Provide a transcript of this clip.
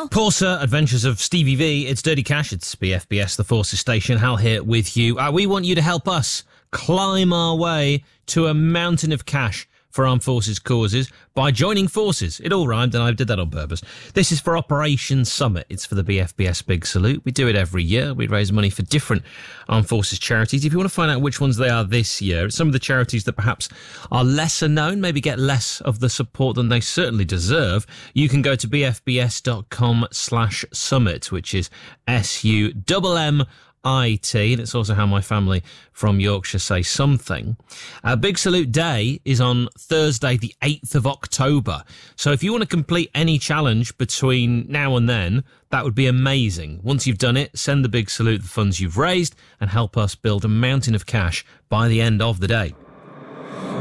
now. Porser, Adventures of Stevie V. It's Dirty Cash. It's BFBS, the Forces Station. Hal here with you. We want you to help us climb our way to a mountain of cash for Armed Forces causes by joining forces. It all rhymed, and I did that on purpose. This is for Operation Summit. It's for the BFBS Big Salute. We do it every year. We raise money for different Armed Forces charities. If you want to find out which ones they are this year, some of the charities that perhaps are lesser known, maybe get less of the support than they certainly deserve, you can go to bfbs.com/summit, which is SUMMIT, and it's also how my family from Yorkshire say something. Big Salute Day is on Thursday, the 8th of October. So if you want to complete any challenge between now and then, that would be amazing. Once you've done it, send the Big Salute the funds you've raised and help us build a mountain of cash by the end of the day.